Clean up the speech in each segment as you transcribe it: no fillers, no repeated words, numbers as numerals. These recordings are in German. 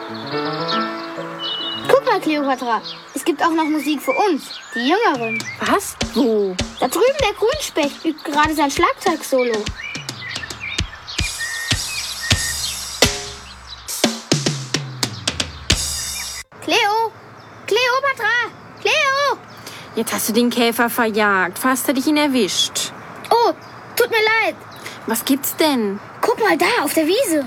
Guck mal, Kleopatra, es gibt auch noch Musik für uns, die Jüngeren. Was? Wo? Da drüben der Grünspecht übt gerade sein Schlagzeug-Solo. Kleopatra! Cleo! Jetzt hast du den Käfer verjagt. Fast hätte ich ihn erwischt. Oh, tut mir leid. Was gibt's denn? Guck mal da, auf der Wiese.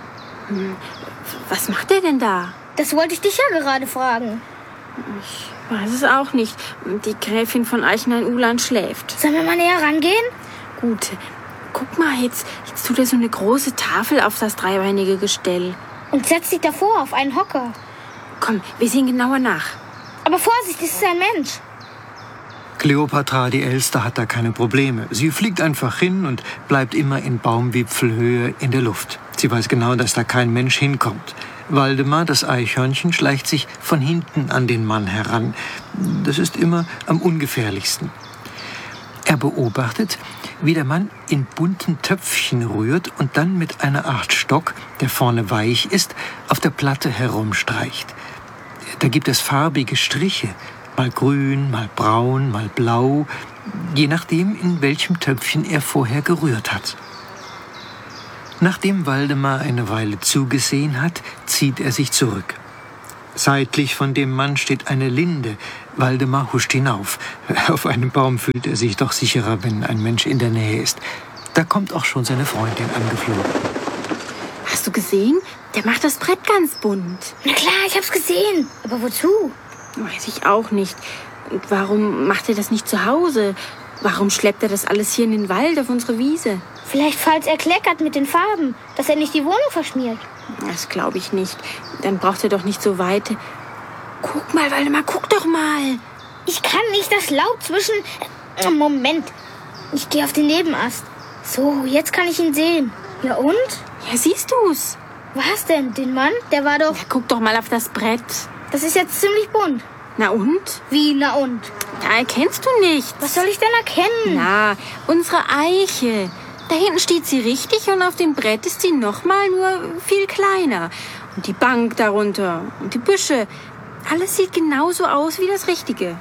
Was macht der denn da? Das wollte ich dich ja gerade fragen. Ich weiß es auch nicht. Die Gräfin von Eichenhain-Uhland schläft. Sollen wir mal näher rangehen? Gut. Guck mal, jetzt tut er so eine große Tafel auf das dreibeinige Gestell. Und setzt sich davor auf einen Hocker. Komm, wir sehen genauer nach. Aber Vorsicht, es ist ein Mensch. Kleopatra, die Älteste, hat da keine Probleme. Sie fliegt einfach hin und bleibt immer in Baumwipfelhöhe in der Luft. Sie weiß genau, dass da kein Mensch hinkommt. Waldemar, das Eichhörnchen, schleicht sich von hinten an den Mann heran. Das ist immer am ungefährlichsten. Er beobachtet, wie der Mann in bunten Töpfchen rührt und dann mit einer Art Stock, der vorne weich ist, auf der Platte herumstreicht. Da gibt es farbige Striche, mal grün, mal braun, mal blau, je nachdem, in welchem Töpfchen er vorher gerührt hat. Nachdem Waldemar eine Weile zugesehen hat, zieht er sich zurück. Seitlich von dem Mann steht eine Linde. Waldemar huscht hinauf. Auf einem Baum fühlt er sich doch sicherer, wenn ein Mensch in der Nähe ist. Da kommt auch schon seine Freundin angeflogen. Hast du gesehen? Der macht das Brett ganz bunt. Na klar, ich hab's gesehen. Aber wozu? Weiß ich auch nicht. Und warum macht er das nicht zu Hause? Warum schleppt er das alles hier in den Wald auf unsere Wiese? Vielleicht, falls er kleckert mit den Farben, dass er nicht die Wohnung verschmiert. Das glaube ich nicht. Dann braucht er doch nicht so weit. Guck mal, Waldemar, guck doch mal. Ich kann nicht das Laub zwischen... Moment. Ich gehe auf den Nebenast. So, jetzt kann ich ihn sehen. Ja und? Ja, siehst du's? Was denn? Den Mann? Der war doch... Ja, guck doch mal auf das Brett. Das ist jetzt ziemlich bunt. Na und? Wie, na und? Da erkennst du nichts. Was soll ich denn erkennen? Na, unsere Eiche. Da hinten steht sie richtig und auf dem Brett ist sie nochmal nur viel kleiner. Und die Bank darunter und die Büsche. Alles sieht genauso aus wie das Richtige.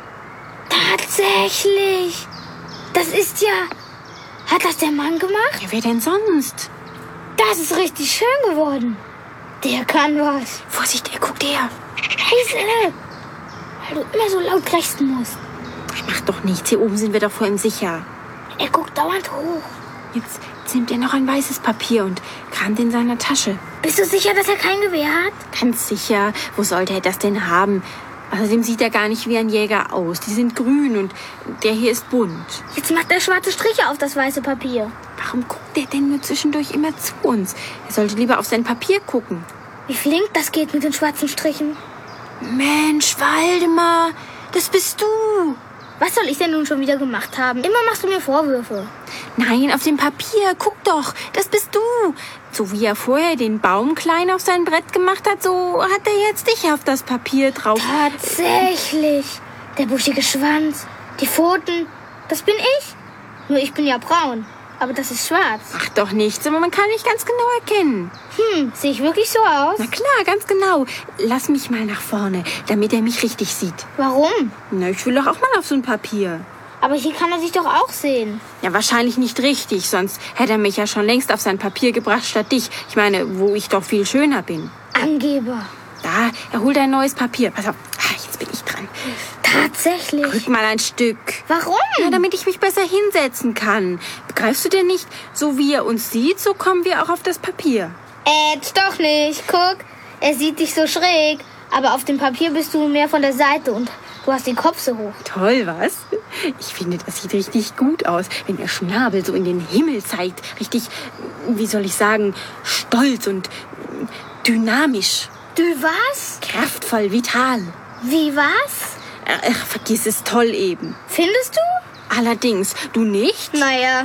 Tatsächlich. Das ist ja... Hat das der Mann gemacht? Ja, wer denn sonst? Das ist richtig schön geworden. Der kann was. Vorsicht, er guckt her. Leise, weil du immer so laut krächzen musst. Er macht doch nichts. Hier oben sind wir doch vor ihm sicher. Er guckt dauernd hoch. Jetzt nimmt er noch ein weißes Papier und kramt in seiner Tasche. Bist du sicher, dass er kein Gewehr hat? Ganz sicher. Wo sollte er das denn haben? Außerdem sieht er gar nicht wie ein Jäger aus. Die sind grün und der hier ist bunt. Jetzt macht er schwarze Striche auf das weiße Papier. Warum guckt er denn nur zwischendurch immer zu uns? Er sollte lieber auf sein Papier gucken. Wie flink das geht mit den schwarzen Strichen. Mensch, Waldemar, das bist du. Was soll ich denn nun schon wieder gemacht haben? Immer machst du mir Vorwürfe. Nein, auf dem Papier, guck doch, das bist du. So wie er vorher den Baum klein auf sein Brett gemacht hat, so hat er jetzt dich auf das Papier drauf. Tatsächlich. Der buschige Schwanz, die Pfoten, das bin ich. Nur ich bin ja braun, aber das ist schwarz. Ach doch nichts, aber man kann nicht ganz genau erkennen. Sehe ich wirklich so aus? Na klar, ganz genau. Lass mich mal nach vorne, damit er mich richtig sieht. Warum? Na, ich will doch auch mal auf so ein Papier. Aber hier kann er sich doch auch sehen. Ja, wahrscheinlich nicht richtig, sonst hätte er mich ja schon längst auf sein Papier gebracht statt dich. Ich meine, wo ich doch viel schöner bin. Angeber. Da, er holt ein neues Papier. Pass auf, jetzt bin ich dran. Tatsächlich. Rück mal ein Stück. Warum? Ja, damit ich mich besser hinsetzen kann. Begreifst du denn nicht? So wie er uns sieht, so kommen wir auch auf das Papier. Doch nicht. Guck, er sieht dich so schräg. Aber auf dem Papier bist du mehr von der Seite und du hast den Kopf so hoch. Toll, was? Ich finde, das sieht richtig gut aus, wenn der Schnabel so in den Himmel zeigt. Richtig, wie soll ich sagen, stolz und dynamisch. Du was? Kraftvoll, vital. Wie was? Ach, vergiss es, toll eben. Findest du? Allerdings, du nicht? Naja.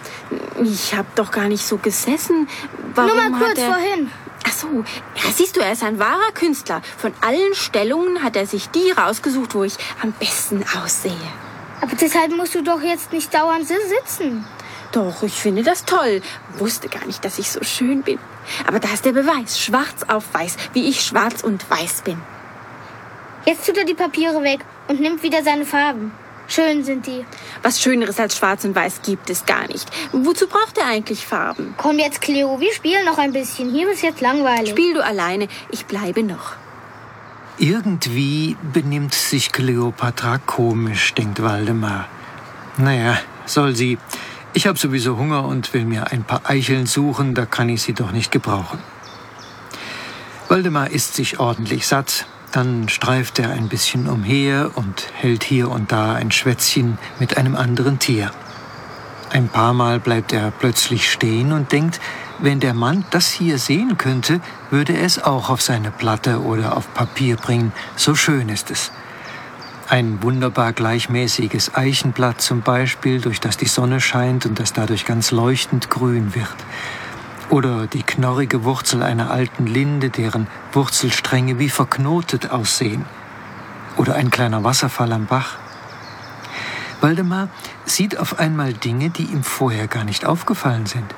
Ich hab doch gar nicht so gesessen. Warum Nur mal kurz vorhin. Ach so, ja, siehst du, er ist ein wahrer Künstler. Von allen Stellungen hat er sich die rausgesucht, wo ich am besten aussehe. Aber deshalb musst du doch jetzt nicht dauernd sitzen. Doch, ich finde das toll. Wusste gar nicht, dass ich so schön bin. Aber da ist der Beweis, schwarz auf weiß, wie ich schwarz und weiß bin. Jetzt tut er die Papiere weg und nimmt wieder seine Farben. Schön sind die. Was Schöneres als schwarz und weiß gibt es gar nicht. Wozu braucht er eigentlich Farben? Komm jetzt, Cleo, wir spielen noch ein bisschen. Hier ist jetzt langweilig. Spiel du alleine, ich bleibe noch. Irgendwie benimmt sich Kleopatra komisch, denkt Waldemar. Naja, soll sie. Ich habe sowieso Hunger und will mir ein paar Eicheln suchen, da kann ich sie doch nicht gebrauchen. Waldemar isst sich ordentlich satt, dann streift er ein bisschen umher und hält hier und da ein Schwätzchen mit einem anderen Tier. Ein paar Mal bleibt er plötzlich stehen und denkt, wenn der Mann das hier sehen könnte, würde er es auch auf seine Platte oder auf Papier bringen, so schön ist es. Ein wunderbar gleichmäßiges Eichenblatt zum Beispiel, durch das die Sonne scheint und das dadurch ganz leuchtend grün wird. Oder die knorrige Wurzel einer alten Linde, deren Wurzelstränge wie verknotet aussehen. Oder ein kleiner Wasserfall am Bach. Waldemar sieht auf einmal Dinge, die ihm vorher gar nicht aufgefallen sind.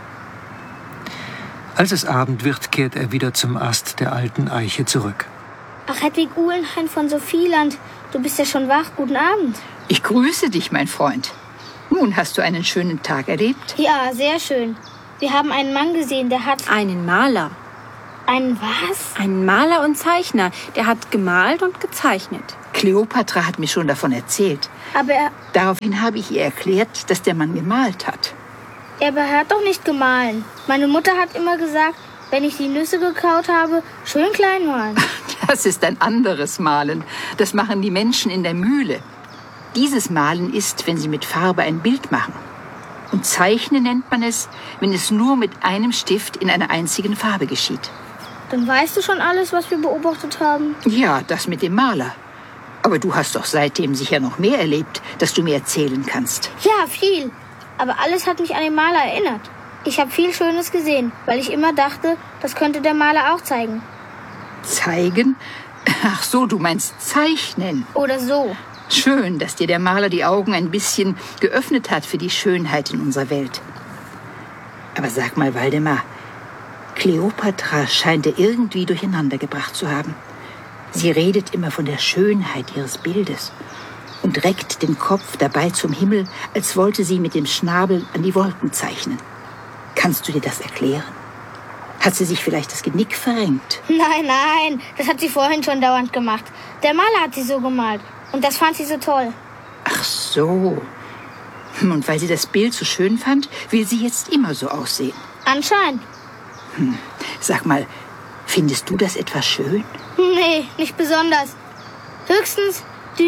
Als es Abend wird, kehrt er wieder zum Ast der alten Eiche zurück. Ach, Hedwig Uhlenhain von Sophieland, du bist ja schon wach. Guten Abend. Ich grüße dich, mein Freund. Nun, hast du einen schönen Tag erlebt? Ja, sehr schön. Wir haben einen Mann gesehen, der hat... Einen Maler. Einen was? Einen Maler und Zeichner. Der hat gemalt und gezeichnet. Kleopatra hat mir schon davon erzählt. Aber Daraufhin habe ich ihr erklärt, dass der Mann gemalt hat. er hat doch nicht gemahlen. Meine Mutter hat immer gesagt, wenn ich die Nüsse gekaut habe, schön klein malen. Das ist ein anderes Malen. Das machen die Menschen in der Mühle. Dieses Malen ist, wenn sie mit Farbe ein Bild machen. Und Zeichnen nennt man es, wenn es nur mit einem Stift in einer einzigen Farbe geschieht. Dann weißt du schon alles, was wir beobachtet haben. Ja, das mit dem Maler. Aber du hast doch seitdem sicher noch mehr erlebt, das du mir erzählen kannst. Ja, viel. Aber alles hat mich an den Maler erinnert. Ich habe viel Schönes gesehen, weil ich immer dachte, das könnte der Maler auch zeigen. Zeigen? Ach so, du meinst zeichnen. Oder so. Schön, dass dir der Maler die Augen ein bisschen geöffnet hat für die Schönheit in unserer Welt. Aber sag mal, Waldemar, Kleopatra scheint er irgendwie durcheinander gebracht zu haben. Sie redet immer von der Schönheit ihres Bildes und reckt den Kopf dabei zum Himmel, als wollte sie mit dem Schnabel an die Wolken zeichnen. Kannst du dir das erklären? Hat sie sich vielleicht das Genick verrenkt? Nein, das hat sie vorhin schon dauernd gemacht. Der Maler hat sie so gemalt und das fand sie so toll. Ach so. Und weil sie das Bild so schön fand, will sie jetzt immer so aussehen. Anscheinend. Sag mal, findest du das etwa schön? Nee, nicht besonders. Höchstens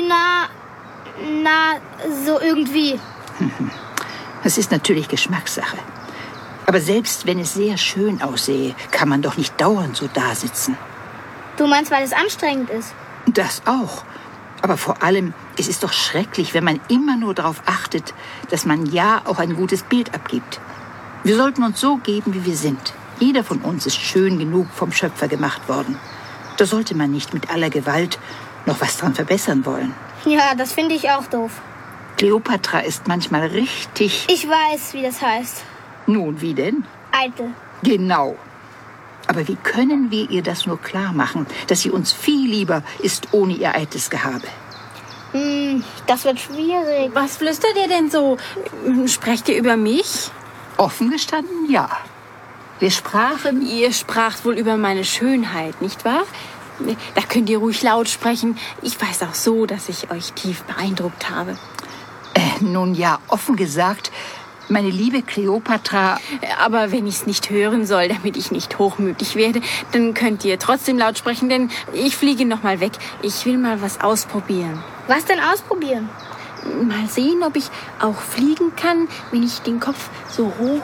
so irgendwie. Das ist natürlich Geschmackssache. Aber selbst wenn es sehr schön aussehe, kann man doch nicht dauernd so dasitzen. Du meinst, weil es anstrengend ist? Das auch. Aber vor allem, es ist doch schrecklich, wenn man immer nur darauf achtet, dass man ja auch ein gutes Bild abgibt. Wir sollten uns so geben, wie wir sind. Jeder von uns ist schön genug vom Schöpfer gemacht worden. Da sollte man nicht mit aller Gewalt noch was dran verbessern wollen. Ja, das finde ich auch doof. Kleopatra ist manchmal richtig... Ich weiß, wie das heißt. Nun, wie denn? Eitel. Genau. Aber wie können wir ihr das nur klar machen, dass sie uns viel lieber ist ohne ihr eitles Gehabe? Das wird schwierig. Was flüstert ihr denn so? Sprecht ihr über mich? Offen gestanden, ja. Wir sprachen... Ihr spracht wohl über meine Schönheit, nicht wahr? Da könnt ihr ruhig laut sprechen. Ich weiß auch so, dass ich euch tief beeindruckt habe. Nun ja, offen gesagt, meine liebe Kleopatra... Aber wenn ich es nicht hören soll, damit ich nicht hochmütig werde, dann könnt ihr trotzdem laut sprechen, denn ich fliege noch mal weg. Ich will mal was ausprobieren. Was denn ausprobieren? Mal sehen, ob ich auch fliegen kann, wenn ich den Kopf so hoch...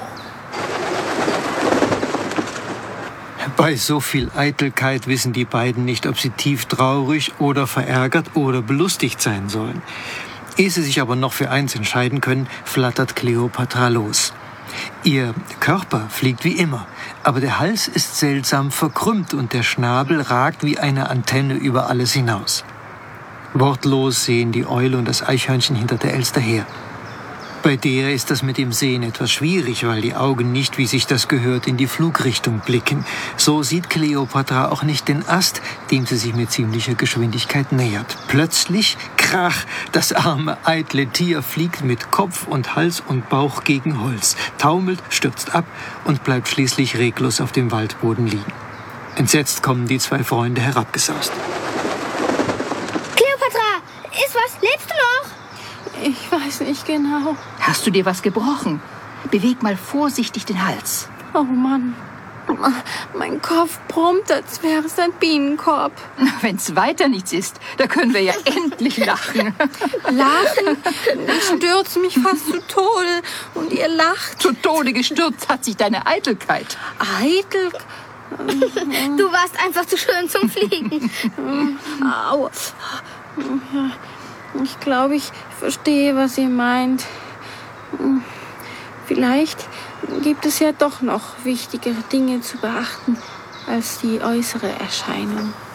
Bei so viel Eitelkeit wissen die beiden nicht, ob sie tief traurig oder verärgert oder belustigt sein sollen. Ehe sie sich aber noch für eins entscheiden können, flattert Kleopatra los. Ihr Körper fliegt wie immer, aber der Hals ist seltsam verkrümmt und der Schnabel ragt wie eine Antenne über alles hinaus. Wortlos sehen die Eule und das Eichhörnchen hinter der Elster her. Bei der ist das mit dem Sehen etwas schwierig, weil die Augen nicht, wie sich das gehört, in die Flugrichtung blicken. So sieht Kleopatra auch nicht den Ast, dem sie sich mit ziemlicher Geschwindigkeit nähert. Plötzlich, krach, das arme, eitle Tier fliegt mit Kopf und Hals und Bauch gegen Holz, taumelt, stürzt ab und bleibt schließlich reglos auf dem Waldboden liegen. Entsetzt kommen die 2 Freunde herabgesaust. Kleopatra, ist was? Lebst du noch? Ich weiß nicht genau. Hast du dir was gebrochen? Beweg mal vorsichtig den Hals. Oh Mann. Mein Kopf brummt, als wäre es ein Bienenkorb. Wenn's weiter nichts ist, da können wir ja endlich lachen. Lachen? Ich stürze mich fast zu Tode. Und ihr lacht. Zu Tode gestürzt hat sich deine Eitelkeit. Eitel? Du warst einfach zu schön zum Fliegen. Au. Ich glaube, ich verstehe, was ihr meint. Vielleicht gibt es ja doch noch wichtigere Dinge zu beachten als die äußere Erscheinung.